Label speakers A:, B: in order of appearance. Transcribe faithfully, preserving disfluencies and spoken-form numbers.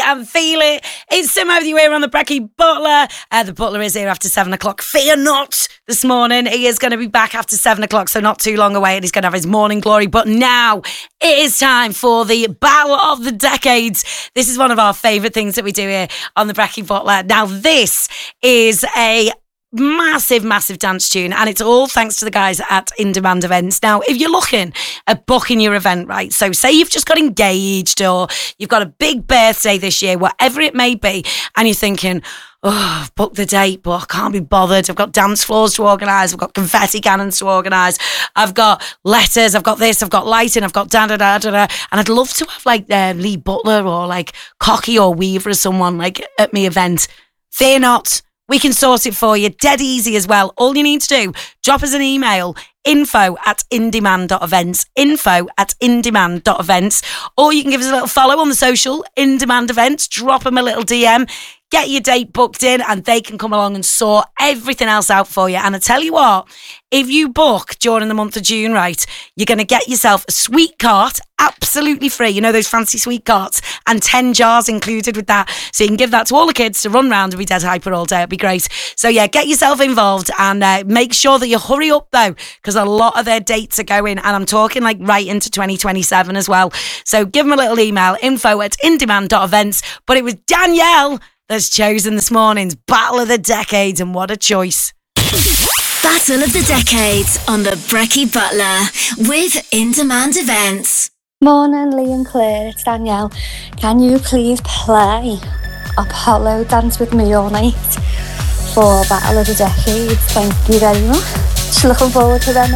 A: and feel it. It's Sim over you here on the Brekkie Butler. Uh, the Butler is here after seven o'clock. Fear not this morning. He is going to be back after seven o'clock, so not too long away, and he's going to have his morning glory. But now it is time for the Battle of the Decades. This is one of our favourite things that we do here on the Brekkie Butler. Now, this is a massive, massive dance tune, and it's all thanks to the guys at In Demand Events. Now, if you're looking at booking your event, right, so say you've just got engaged or you've got a big birthday this year, whatever it may be, and you're thinking, oh, I've booked the date, but I can't be bothered. I've got dance floors to organise. I've got confetti cannons to organise. I've got letters. I've got this. I've got lighting. I've got da-da-da-da-da. And I'd love to have, like, uh, Lee Butler or, like, Cocky or Weaver or someone, like, at my event. Fear not. We can sort it for you. Dead easy as well. All you need to do, drop us an email, info at indemand.events, info at indemand.events, or you can give us a little follow on the social, In Demand Events, drop them a little D M, get your date booked in, and they can come along and sort everything else out for you. And I tell you what, if you book during the month of June, right, you're going to get yourself a sweet cart, absolutely free. You know, those fancy sweet carts, and ten jars included with that. So you can give that to all the kids to run around and be dead hyper all day. It'd be great. So yeah, get yourself involved and uh, make sure that you hurry up though, because a lot of their dates are going, and I'm talking like right into twenty twenty-seven as well. So give them a little email, info at indemand.events. But it was Danielle that's chosen this morning's Battle of the Decades, and what a choice.
B: Battle of the Decades on the Brekkie Butler with In Demand Events.
C: Morning, Lee and Claire, it's Danielle. Can you please play Apollo Dance With Me All Night for Battle of the Decades? Thank you very much. Looking forward to them.